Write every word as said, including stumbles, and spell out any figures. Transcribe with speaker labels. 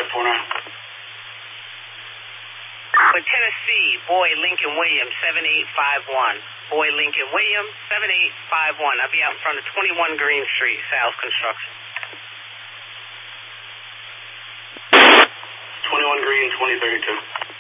Speaker 1: four nine.
Speaker 2: For Tennessee, Boy Lincoln Williams, seven eight five one. Boy Lincoln Williams, seven eight five one. I'll be out in front of twenty-one Green Street, Sal's Construction.
Speaker 1: twenty-one Green, twenty thirty-two.